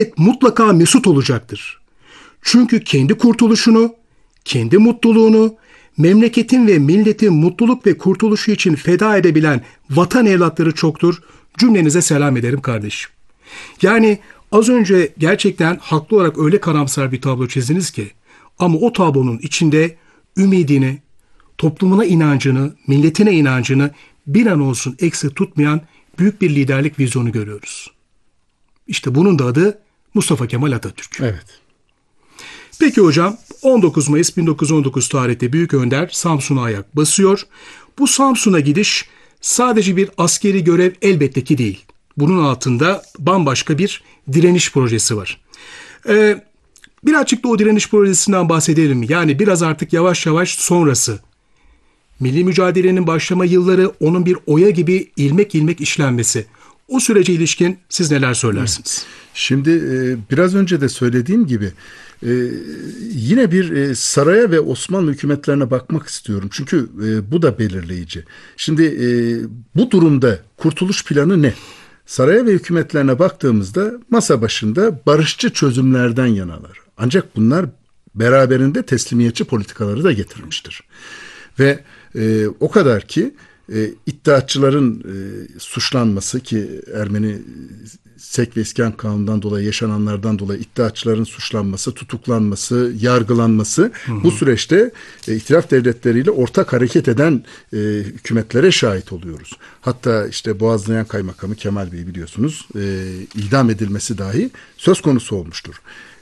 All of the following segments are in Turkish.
mutlaka mesut olacaktır. Çünkü kendi kurtuluşunu, kendi mutluluğunu, memleketin ve milletin mutluluk ve kurtuluşu için feda edebilen vatan evlatları çoktur. Cümlenize selam ederim kardeşim. Yani az önce gerçekten haklı olarak öyle karamsar bir tablo çizdiniz ki, ama o tablonun içinde ümidini, toplumuna inancını, milletine inancını bir an olsun eksik tutmayan büyük bir liderlik vizyonu görüyoruz. İşte bunun da adı Mustafa Kemal Atatürk. Evet. Peki hocam, 19 Mayıs 1919 tarihte Büyük Önder Samsun'a ayak basıyor. Bu Samsun'a gidiş sadece bir askeri görev elbette ki değil. Bunun altında bambaşka bir direniş projesi var. Birazcık da o direniş projesinden bahsedelim mi? Yani biraz artık yavaş yavaş sonrası. Milli mücadelenin başlama yılları, onun bir oya gibi ilmek ilmek işlenmesi. O sürece ilişkin siz neler söylersiniz? Şimdi biraz önce de söylediğim gibi yine bir saraya ve Osmanlı hükümetlerine bakmak istiyorum. Çünkü bu da belirleyici. Şimdi bu durumda kurtuluş planı ne? Saraya ve hükümetlerine baktığımızda masa başında barışçı çözümlerden yanalar. Ancak bunlar beraberinde teslimiyetçi politikaları da getirmiştir. Ve o kadar ki iddiatçıların suçlanması, ki Ermeni Sek ve İskan Kanunundan dolayı yaşananlardan dolayı iddiatçıların suçlanması, tutuklanması, yargılanması, bu süreçte itilaf devletleriyle ortak hareket eden hükümetlere şahit oluyoruz. Hatta işte Boğazlayan Kaymakamı Kemal Bey biliyorsunuz idam edilmesi dahi söz konusu olmuştur.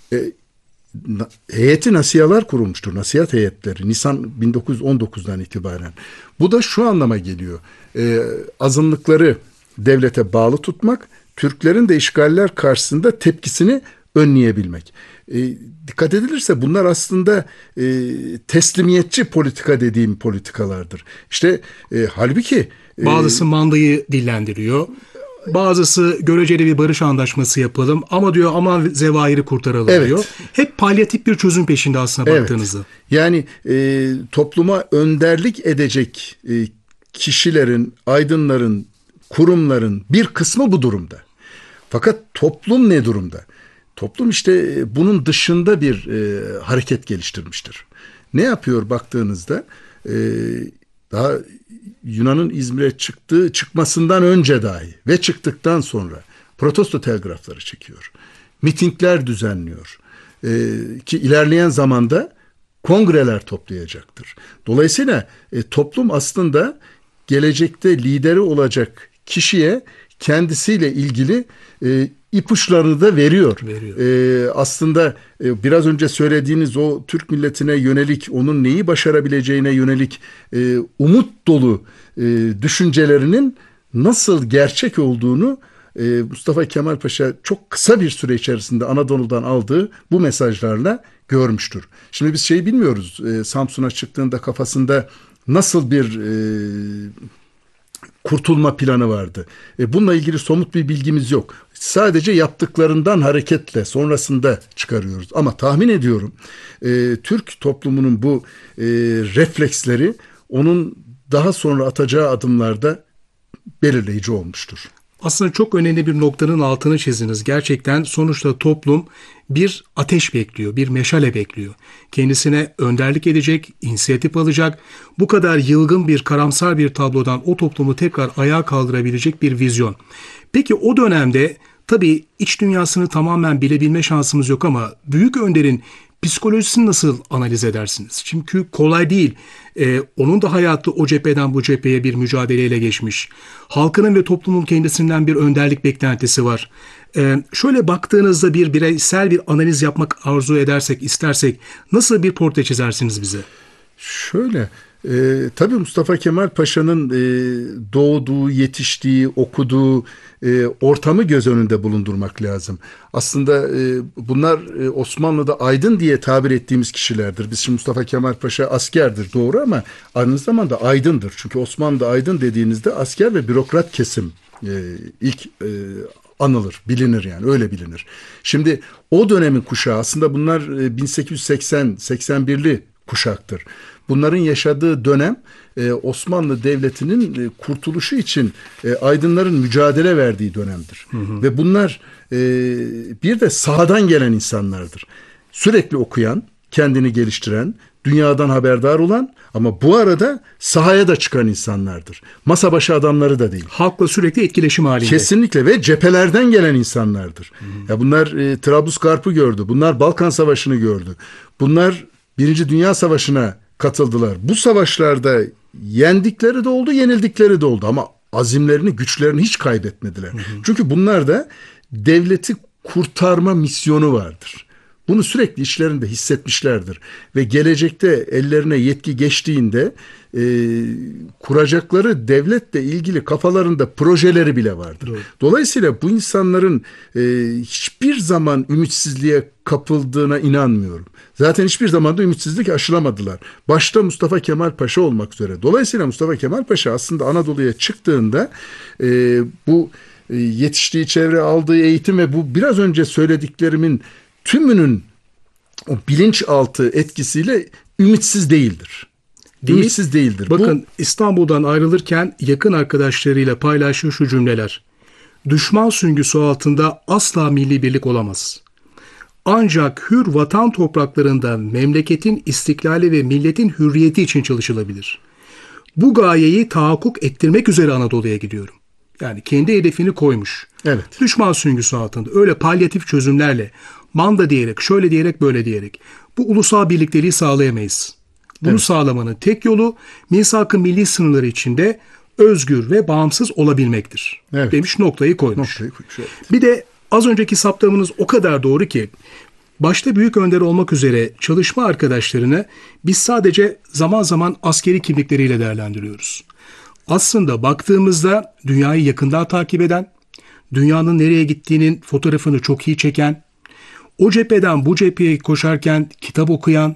Heyeti nasihalar kurulmuştur. Nasihat heyetleri Nisan 1919'dan itibaren. Bu da şu anlama geliyor. Azınlıkları devlete bağlı tutmak, Türklerin de işgaller karşısında tepkisini önleyebilmek. Dikkat edilirse bunlar aslında teslimiyetçi politika dediğim politikalardır. İşte halbuki bazısı mandayı dillendiriyor. Bazısı göreceli bir barış anlaşması yapalım ama diyor aman zevahiri kurtaralım, evet, diyor. Hep palyatif bir çözüm peşinde aslında, evet, baktığınızda. Yani topluma önderlik edecek kişilerin, aydınların, kurumların bir kısmı bu durumda. Fakat toplum ne durumda? Toplum işte bunun dışında bir hareket geliştirmiştir. Ne yapıyor baktığınızda? Daha Yunan'ın İzmir'e çıkmasından önce dahi ve çıktıktan sonra protesto telgrafları çekiyor. Mitingler düzenliyor. Ki ilerleyen zamanda kongreler toplayacaktır. Dolayısıyla toplum aslında gelecekte lideri olacak kişiye kendisiyle ilgili ipuçlarını da veriyor. Aslında biraz önce söylediğiniz o Türk milletine yönelik, onun neyi başarabileceğine yönelik umut dolu düşüncelerinin nasıl gerçek olduğunu Mustafa Kemal Paşa çok kısa bir süre içerisinde Anadolu'dan aldığı bu mesajlarla görmüştür. Şimdi biz şeyi bilmiyoruz. Samsun'a çıktığında kafasında nasıl bir kurtulma planı vardı. Bununla ilgili somut bir bilgimiz yok. Sadece yaptıklarından hareketle sonrasında çıkarıyoruz. Ama tahmin ediyorum Türk toplumunun bu refleksleri onun daha sonra atacağı adımlarda belirleyici olmuştur. Aslında çok önemli bir noktanın altını çizdiniz. Gerçekten sonuçta toplum bir ateş bekliyor, bir meşale bekliyor. Kendisine önderlik edecek, inisiyatif alacak, bu kadar yılgın bir, karamsar bir tablodan o toplumu tekrar ayağa kaldırabilecek bir vizyon. Peki o dönemde tabii iç dünyasını tamamen bilebilme şansımız yok ama Büyük Önder'in psikolojisini nasıl analiz edersiniz? Çünkü kolay değil. Onun da hayatı o cepheden bu cepheye bir mücadeleyle geçmiş. Halkının ve toplumun kendisinden bir önderlik beklentisi var. Şöyle baktığınızda bir bireysel bir analiz yapmak arzu edersek, istersek nasıl bir portre çizersiniz bize? Şöyle, tabii Mustafa Kemal Paşa'nın doğduğu, yetiştiği, okuduğu ortamı göz önünde bulundurmak lazım. Aslında bunlar Osmanlı'da aydın diye tabir ettiğimiz kişilerdir. Biz şimdi Mustafa Kemal Paşa askerdir doğru ama aynı zamanda aydındır. Çünkü Osmanlı'da aydın dediğinizde asker ve bürokrat kesim ilk anılır, bilinir yani öyle bilinir. Şimdi o dönemin kuşağı aslında bunlar 1880-81'li kuşaktır. Bunların yaşadığı dönem Osmanlı Devleti'nin kurtuluşu için aydınların mücadele verdiği dönemdir. Ve bunlar bir de sahadan gelen insanlardır. Sürekli okuyan, kendini geliştiren, dünyadan haberdar olan ama bu arada sahaya da çıkan insanlardır. Masa başı adamları da değil. Halkla sürekli etkileşim halinde. Kesinlikle ve cephelerden gelen insanlardır. Ya bunlar Trablusgarp'ı gördü. Bunlar Balkan Savaşı'nı gördü. Bunlar Birinci Dünya Savaşı'na katıldılar. Bu savaşlarda yendikleri de oldu, yenildikleri de oldu ama azimlerini, güçlerini hiç kaybetmediler. Çünkü bunlarda devleti kurtarma misyonu vardır. Bunu sürekli içlerinde hissetmişlerdir. Ve gelecekte ellerine yetki geçtiğinde kuracakları devletle ilgili kafalarında projeleri bile vardır. Doğru. Dolayısıyla bu insanların hiçbir zaman ümitsizliğe kapıldığına inanmıyorum. Zaten hiçbir zaman da ümitsizlik aşılamadılar. Başta Mustafa Kemal Paşa olmak üzere. Dolayısıyla Mustafa Kemal Paşa aslında Anadolu'ya çıktığında bu yetiştiği çevre, aldığı eğitim ve bu biraz önce söylediklerimin tümünün o bilinçaltı etkisiyle ümitsiz değildir. Ümitsiz değildir. Bakın İstanbul'dan ayrılırken yakın arkadaşlarıyla paylaştığı şu cümleler. Düşman süngüsü altında asla milli birlik olamaz. Ancak hür vatan topraklarında memleketin istiklali ve milletin hürriyeti için çalışılabilir. Bu gayeyi tahakkuk ettirmek üzere Anadolu'ya gidiyorum. Yani kendi hedefini koymuş. Evet. Düşman süngüsü altında öyle palyatif çözümlerle, manda diyerek, şöyle diyerek, böyle diyerek bu ulusal birlikteliği sağlayamayız. Bunu sağlamanın tek yolu misak-ı milli sınırları içinde özgür ve bağımsız olabilmektir. Demiş, noktayı koymuş. Evet. Bir de az önceki saptamanız o kadar doğru ki başta büyük önder olmak üzere çalışma arkadaşlarını biz sadece zaman zaman askeri kimlikleriyle değerlendiriyoruz. Aslında baktığımızda dünyayı yakından takip eden, dünyanın nereye gittiğinin fotoğrafını çok iyi çeken, o cepheden bu cepheye koşarken kitap okuyan,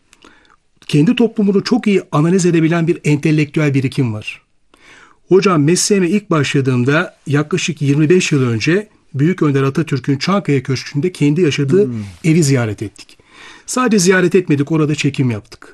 kendi toplumunu çok iyi analiz edebilen bir entelektüel birikim var. Hocam mesleğime ilk başladığımda yaklaşık 25 yıl önce Büyük Önder Atatürk'ün Çankaya Köşkü'nde kendi yaşadığı evi ziyaret ettik. Sadece ziyaret etmedik, orada çekim yaptık.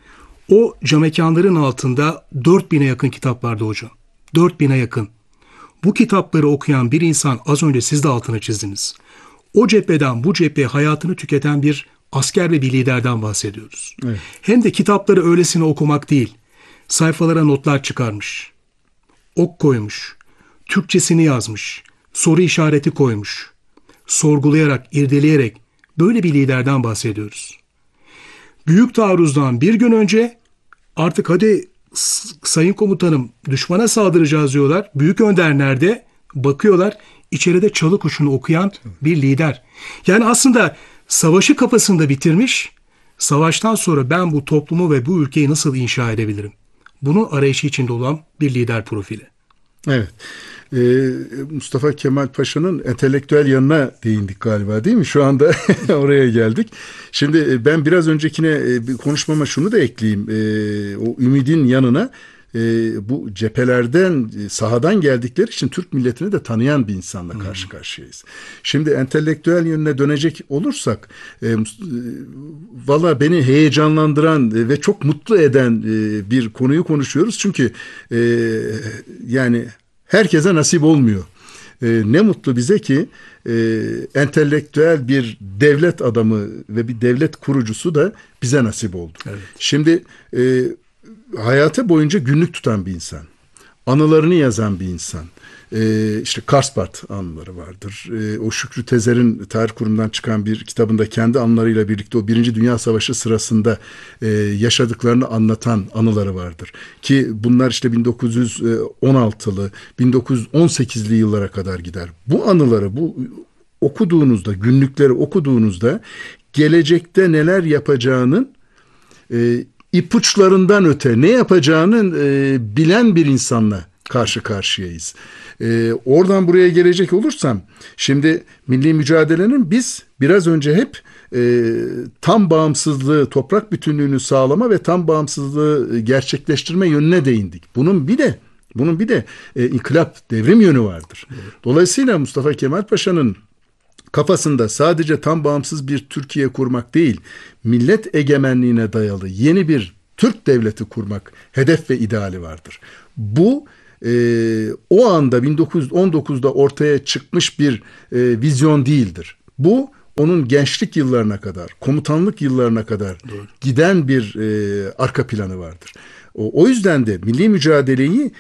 O camekanların altında 4000'e yakın kitap vardı hocam. 4000'e yakın. Bu kitapları okuyan bir insan, az önce siz de altını çizdiniz. O cepheden bu cepheye hayatını tüketen bir asker ve bir liderden bahsediyoruz. Evet. Hem de kitapları öylesine okumak değil, sayfalara notlar çıkarmış, ok koymuş, Türkçesini yazmış, soru işareti koymuş, sorgulayarak, irdeleyerek böyle bir liderden bahsediyoruz. Büyük taarruzdan bir gün önce artık hadi sayın komutanım düşmana saldıracağız diyorlar. Büyük önder nerede? Bakıyorlar, içeride çalı kuşunu okuyan bir lider. Yani aslında savaşı kafasında bitirmiş, savaştan sonra ben bu toplumu ve bu ülkeyi nasıl inşa edebilirim? Bunun arayışı içinde olan bir lider profili. Evet. Mustafa Kemal Paşa'nın entelektüel yanına değindik galiba, değil mi? Şu anda oraya geldik. Şimdi ben biraz öncekine konuşmama şunu da ekleyeyim. O ümidin yanına bu cephelerden, sahadan geldikleri için Türk milletini de tanıyan bir insanla karşı karşıyayız. Şimdi entelektüel yönüne dönecek olursak, valla beni heyecanlandıran ve çok mutlu eden bir konuyu konuşuyoruz. Çünkü yani herkese nasip olmuyor. Ne mutlu bize ki entelektüel bir devlet adamı ve bir devlet kurucusu da bize nasip oldu. Evet. Şimdi hayatı boyunca günlük tutan bir insan, anılarını yazan bir insan, işte Karspart anıları vardır. O Şükrü Tezer'in Tarih Kurumu'ndan çıkan bir kitabında kendi anılarıyla birlikte o Birinci Dünya Savaşı sırasında yaşadıklarını anlatan anıları vardır. Ki bunlar işte 1916'lı, 1918'li yıllara kadar gider. Bu anıları, bu okuduğunuzda, günlükleri okuduğunuzda gelecekte neler yapacağının ipuçlarından öte ne yapacağını bilen bir insanla karşı karşıyayız. Oradan buraya gelecek olursam, şimdi milli mücadelenin biz biraz önce hep tam bağımsızlığı, toprak bütünlüğünü sağlama ve tam bağımsızlığı gerçekleştirme yönüne değindik. Bunun bir de inkılap, devrim yönü vardır. Evet. Dolayısıyla Mustafa Kemal Paşa'nın kafasında sadece tam bağımsız bir Türkiye kurmak değil, millet egemenliğine dayalı yeni bir Türk devleti kurmak hedef ve ideali vardır. Bu o anda 1919'da ortaya çıkmış bir vizyon değildir. Bu onun gençlik yıllarına kadar, komutanlık yıllarına kadar giden bir arka planı vardır. O yüzden de milli mücadeleyi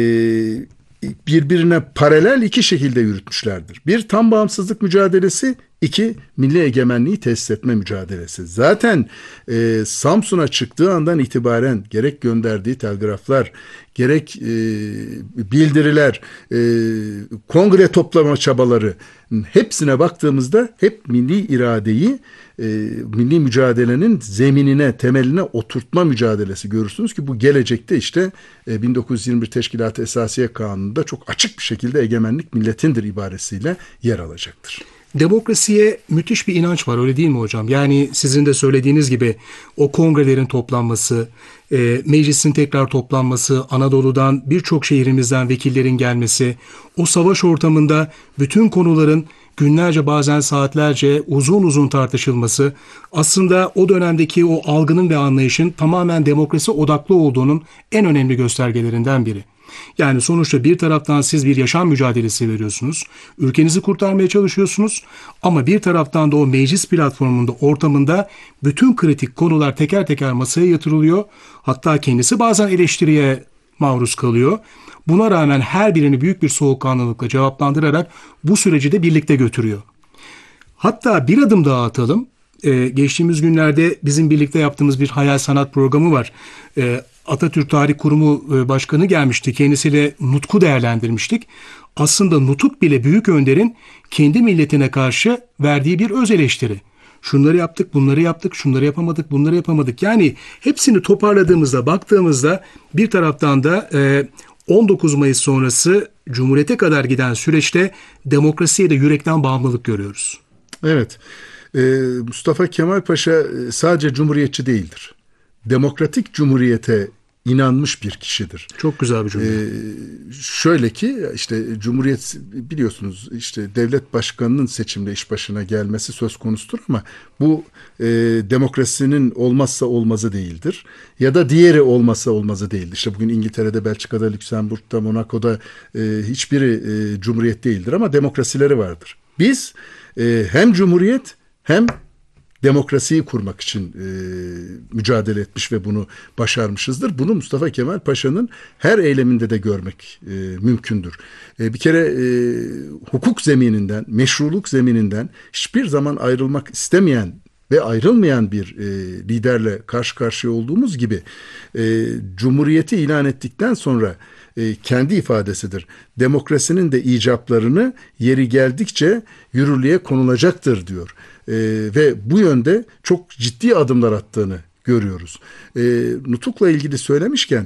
birbirine paralel iki şekilde yürütmüşlerdir. Bir, tam bağımsızlık mücadelesi; iki, milli egemenliği tesis etme mücadelesi. Zaten Samsun'a çıktığı andan itibaren gerek gönderdiği telgraflar, gerek bildiriler, kongre toplama çabaları, hepsine baktığımızda hep milli iradeyi milli mücadelenin zeminine, temeline oturtma mücadelesi görürsünüz ki bu gelecekte işte 1921 Teşkilat-ı Esasiye Kanunu'nda çok açık bir şekilde egemenlik milletindir ibaresiyle yer alacaktır. Demokrasiye müthiş bir inanç var, öyle değil mi hocam? Yani sizin de söylediğiniz gibi o kongrelerin toplanması, meclisin tekrar toplanması, Anadolu'dan birçok şehrimizden vekillerin gelmesi, o savaş ortamında bütün konuların günlerce, bazen saatlerce uzun uzun tartışılması, aslında o dönemdeki o algının ve anlayışın tamamen demokrasi odaklı olduğunun en önemli göstergelerinden biri. Yani sonuçta bir taraftan siz bir yaşam mücadelesi veriyorsunuz, ülkenizi kurtarmaya çalışıyorsunuz ama bir taraftan da o meclis platformunda, ortamında bütün kritik konular teker teker masaya yatırılıyor. Hatta kendisi bazen eleştiriye maruz kalıyor. Buna rağmen her birini büyük bir soğukkanlılıkla cevaplandırarak bu süreci de birlikte götürüyor. Hatta bir adım daha atalım. Geçtiğimiz günlerde bizim birlikte yaptığımız bir hayal sanat programı var. Atatürk Tarih Kurumu Başkanı gelmişti. Kendisiyle nutku değerlendirmiştik. Aslında nutuk bile Büyük Önder'in kendi milletine karşı verdiği bir öz eleştiri. Şunları yaptık, bunları yaptık, şunları yapamadık, bunları yapamadık. Yani hepsini toparladığımızda, baktığımızda bir taraftan da 19 Mayıs sonrası Cumhuriyete kadar giden süreçte demokrasiye de yürekten bağımlılık görüyoruz. Evet. Mustafa Kemal Paşa sadece cumhuriyetçi değildir. Demokratik cumhuriyete inanmış bir kişidir. Çok güzel bir cümle. Şöyle ki işte Cumhuriyet, biliyorsunuz, işte devlet başkanının seçimde iş başına gelmesi söz konusudur ama bu demokrasinin olmazsa olmazı değildir. Ya da diğeri olmazsa olmazı değildir. İşte bugün İngiltere'de, Belçika'da, Lüksemburg'da, Monaco'da hiçbiri cumhuriyet değildir ama demokrasileri vardır. Biz hem cumhuriyet hem demokrasiyi kurmak için mücadele etmiş ve bunu başarmışızdır. Bunu Mustafa Kemal Paşa'nın her eyleminde de görmek mümkündür. Bir kere hukuk zemininden, meşruluk zemininden hiçbir zaman ayrılmak istemeyen ve ayrılmayan bir liderle karşı karşıya olduğumuz gibi Cumhuriyeti ilan ettikten sonra kendi ifadesidir. Demokrasinin de icaplarını yeri geldikçe yürürlüğe konulacaktır diyor. Ve bu yönde çok ciddi adımlar attığını görüyoruz. Nutukla ilgili söylemişken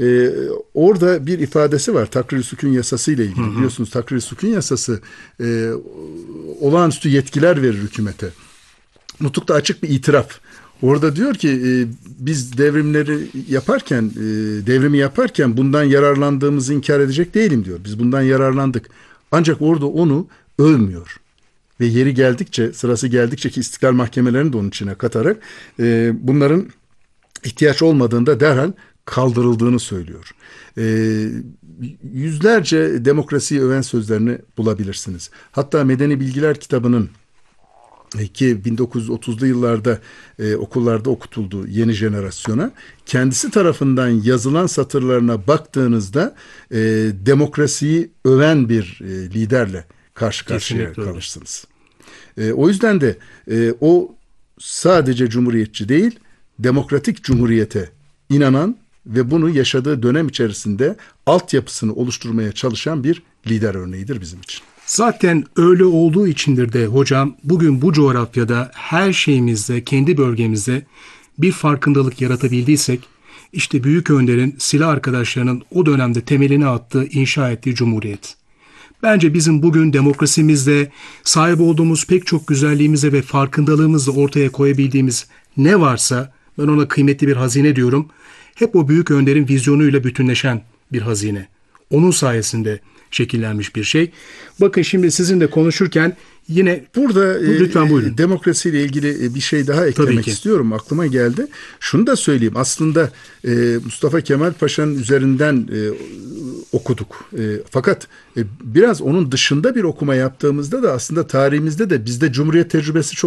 orada bir ifadesi var. Takrir-i Sükun Yasası ile ilgili. Biliyorsunuz Takrir-i Sükun Yasası olağanüstü yetkiler verir hükümete. Nutuk'ta açık bir itiraf. Orada diyor ki biz devrimi yaparken bundan yararlandığımızı inkar edecek değilim diyor. Biz bundan yararlandık. Ancak orada onu övmüyor. Ve yeri geldikçe, sırası geldikçe ki istiklal mahkemelerini de onun içine katarak bunların ihtiyaç olmadığında derhal kaldırıldığını söylüyor. Yüzlerce demokrasiyi öven sözlerini bulabilirsiniz. Hatta Medeni Bilgiler kitabının ki 1930'lu yıllarda okullarda okutuldu yeni jenerasyona, kendisi tarafından yazılan satırlarına baktığınızda demokrasiyi öven bir liderle karşı karşıya kalırsınız. O yüzden de o sadece cumhuriyetçi değil, demokratik cumhuriyete inanan ve bunu yaşadığı dönem içerisinde altyapısını oluşturmaya çalışan bir lider örneğidir bizim için. Zaten öyle olduğu içindir de hocam bugün bu coğrafyada her şeyimizde, kendi bölgemizde bir farkındalık yaratabildiysek, işte Büyük Önder'in, silah arkadaşlarının o dönemde temelini attığı, inşa ettiği cumhuriyet. Bence bizim bugün demokrasimizle, sahip olduğumuz pek çok güzelliğimizle ve farkındalığımızla ortaya koyabildiğimiz ne varsa, ben ona kıymetli bir hazine diyorum, hep o Büyük Önder'in vizyonuyla bütünleşen bir hazine. Onun sayesinde şekillenmiş bir şey. Bakın şimdi sizinle konuşurken yine burada lütfen buyurun. demokrasiyle ilgili bir şey daha Tabii eklemek ki. istiyorum. Aklıma geldi. Şunu da söyleyeyim. Aslında Mustafa Kemal Paşa'nın üzerinden okuduk. Fakat biraz onun dışında bir okuma yaptığımızda da aslında tarihimizde de bizde Cumhuriyet tecrübesi çok